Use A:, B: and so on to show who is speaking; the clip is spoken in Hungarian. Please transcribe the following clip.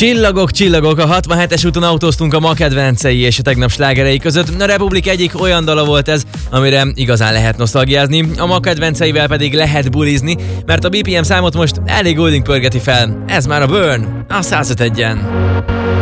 A: Csillagok, csillagok, a 67-es úton autóztunk a ma kedvencei és a tegnap slágerei között. A Republic egyik olyan dala volt ez, amire igazán lehet nosztalgiázni, a ma kedvenceivel pedig lehet bulizni, mert a BPM számot most elég Goulding pörgeti fel. Ez már a Burn, a 105-en.